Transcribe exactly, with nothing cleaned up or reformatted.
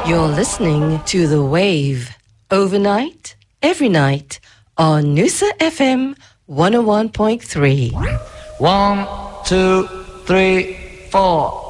You're listening to The Wave. Overnight, every night, on Noosa F M one oh one point three. One, two, three, four.